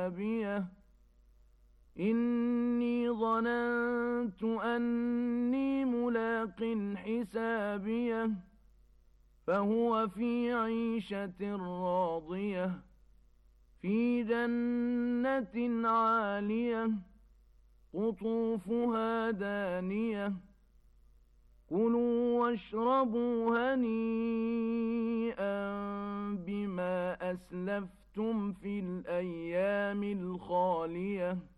حسابيه إني ظننت أني ملاق حسابيه فهو في عيشة راضية في جنة عالية قطوفها دانية كلوا واشربوا هنيئا بما أسلفتم في الأيام الخالية